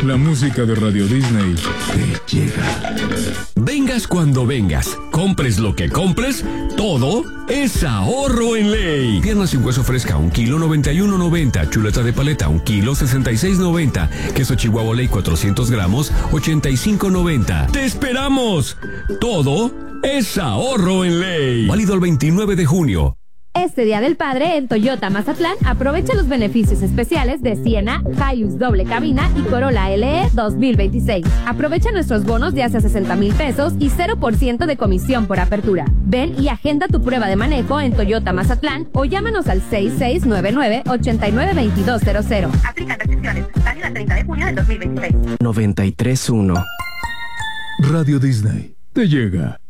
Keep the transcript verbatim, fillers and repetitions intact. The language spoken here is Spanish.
La música de Radio Disney te llega. Vengas cuando vengas, compres lo que compres, todo es ahorro en ley. Pierna sin hueso fresca, un kilo noventa y uno noventa. Chuleta de paleta, un kilo sesenta y seis noventa. Queso Chihuahua Ley cuatrocientos gramos, ochenta y cinco noventa. ¡Te esperamos! Todo es ahorro en ley. Válido el veintinueve de junio. Este Día del Padre en Toyota Mazatlán aprovecha los beneficios especiales de Siena, Hilux doble cabina y Corolla L E dos mil veintiséis. Aprovecha nuestros bonos de hasta sesenta mil pesos y cero por ciento de comisión por apertura. Ven y agenda tu prueba de manejo en Toyota Mazatlán o llámanos al seis seis nueve nueve, ocho nueve dos dos cero cero. Aplican restricciones. Válido el treinta de junio del dos mil veintiséis. noventa y tres punto uno. Radio Disney te llega.